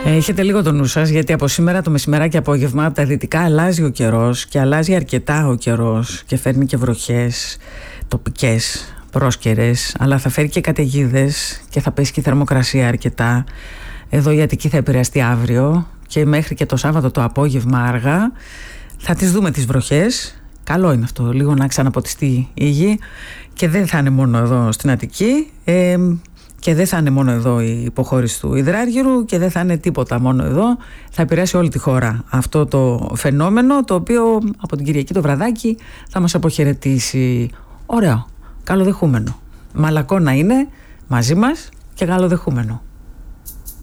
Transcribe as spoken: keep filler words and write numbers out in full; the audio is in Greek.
Έχετε λίγο το νου σας, γιατί από σήμερα το μεσημεράκι απόγευμα από τα δυτικά αλλάζει ο καιρός και αλλάζει αρκετά ο καιρός και φέρνει και βροχές τοπικές, πρόσκαιρες, αλλά θα φέρει και καταιγίδες και θα πέσει και η θερμοκρασία αρκετά. Εδώ η Αττική θα επηρεαστεί αύριο και μέχρι και το Σάββατο το απόγευμα αργά θα τις δούμε τις βροχές. Καλό είναι αυτό, λίγο να ξαναποτιστεί η γη, και δεν θα είναι μόνο εδώ στην Αττική. Ε, Και δεν θα είναι μόνο εδώ η υποχώρηση του υδράργυρου και δεν θα είναι τίποτα μόνο εδώ. Θα επηρεάσει όλη τη χώρα αυτό το φαινόμενο, το οποίο από την Κυριακή το βραδάκι θα μας αποχαιρετήσει. Ωραίο, καλοδεχούμενο. Μαλακό να είναι μαζί μας και καλοδεχούμενο.